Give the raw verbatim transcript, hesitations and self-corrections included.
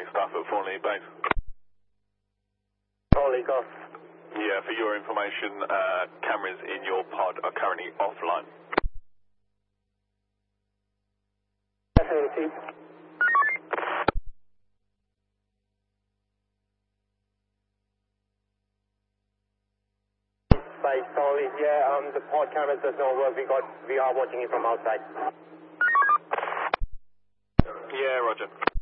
staff at Thornley Base. Holy Golf. Yeah, for your information, uh, cameras in your pod are currently offline. Affirmative. Base solid, yeah, um, the pod cameras does not work, we got, we are watching it from outside. Yeah, roger.